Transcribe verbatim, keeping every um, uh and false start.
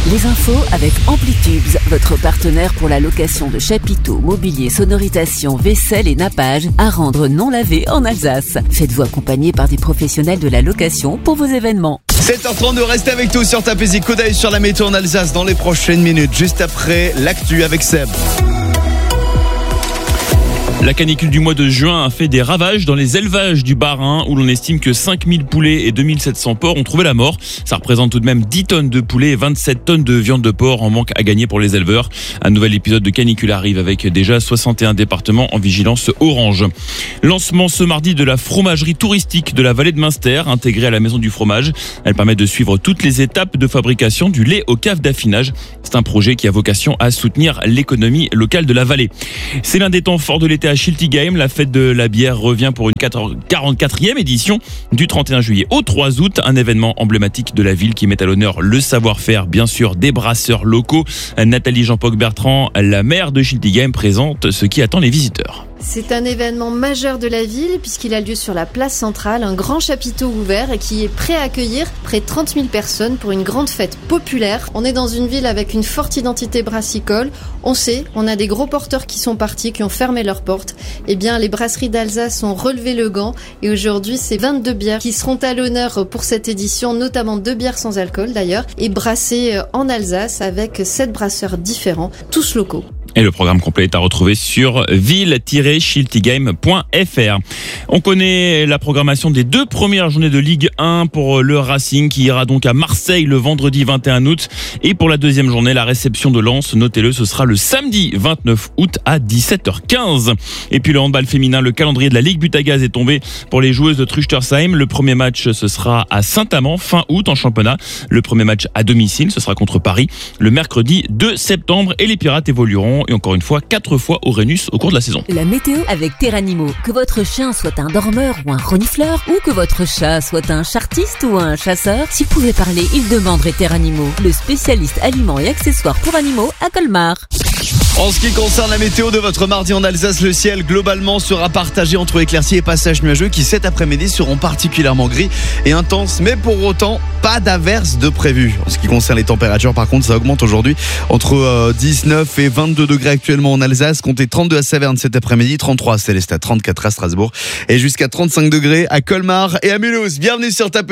Les infos avec Amplitubes, votre partenaire pour la location de chapiteaux, mobilier, sonorisation, vaisselle et nappage à rendre non lavé en Alsace. Faites-vous accompagner par des professionnels de la location pour vos événements. sept heures trente-deux, restez avec nous sur Tapézy. Coup d'œil sur la météo en Alsace dans les prochaines minutes, juste après l'actu avec Seb. La canicule du mois de juin a fait des ravages dans les élevages du Bas-Rhin où l'on estime que cinq mille poulets et deux mille sept cents porcs ont trouvé la mort. Ça représente tout de même dix tonnes de poulets et vingt-sept tonnes de viande de porc en manque à gagner pour les éleveurs. Un nouvel épisode de canicule arrive avec déjà soixante et un départements en vigilance orange. Lancement ce mardi de la fromagerie touristique de la vallée de Münster, intégrée à la maison du fromage. Elle permet de suivre toutes les étapes de fabrication du lait aux caves d'affinage. C'est un projet qui a vocation à soutenir l'économie locale de la vallée. C'est l'un des temps forts de l'été à Schiltigheim. La fête de la bière revient pour une quarante-quatrième édition du trente et un juillet au trois août. Un événement emblématique de la ville qui met à l'honneur le savoir-faire, bien sûr, des brasseurs locaux. Nathalie Jean-Paul-Bertrand, la maire de Schiltigheim, présente ce qui attend les visiteurs. C'est un événement majeur de la ville puisqu'il a lieu sur la place centrale, un grand chapiteau ouvert et qui est prêt à accueillir près de trente mille personnes pour une grande fête populaire. On est dans une ville avec une forte identité brassicole. On sait, on a des gros porteurs qui sont partis, qui ont fermé leurs portes. Eh bien, les brasseries d'Alsace ont relevé le gant et aujourd'hui, c'est vingt-deux bières qui seront à l'honneur pour cette édition, notamment deux bières sans alcool d'ailleurs, et brassées en Alsace avec sept brasseurs différents, tous locaux. Et le programme complet est à retrouver sur ville tiret schiltigheim point f r. On connaît la programmation des deux premières journées de Ligue un pour le Racing qui ira donc à Marseille le vendredi vingt et un août. Et pour la deuxième journée, la réception de Lens, notez-le, ce sera le samedi vingt-neuf août à dix-sept heures quinze. Et puis le handball féminin, le calendrier de la Ligue Butagaz est tombé pour les joueuses de Truchtersheim. Le premier match, ce sera à Saint-Amand fin août en championnat. Le premier match à domicile, ce sera contre Paris le mercredi deux septembre et les Pirates évolueront et encore une fois, quatre fois au Rhenus au cours de la saison. La météo avec Terranimo. Que votre chien soit un dormeur ou un renifleur, ou que votre chat soit un chartiste ou un chasseur, s'il pouvait parler, il demanderait Terranimo, le spécialiste aliments et accessoires pour animaux à Colmar. En ce qui concerne la météo de votre mardi en Alsace, le ciel globalement sera partagé entre éclaircies et passages nuageux qui cet après-midi seront particulièrement gris et intenses, mais pour autant pas d'averses de prévues. En ce qui concerne les températures, par contre, ça augmente aujourd'hui entre dix-neuf et vingt-deux degrés actuellement en Alsace, comptez trente-deux à Saverne cet après-midi, trente-trois à Célestat, trente-quatre à Strasbourg et jusqu'à trente-cinq degrés à Colmar et à Mulhouse. Bienvenue sur Tapézy.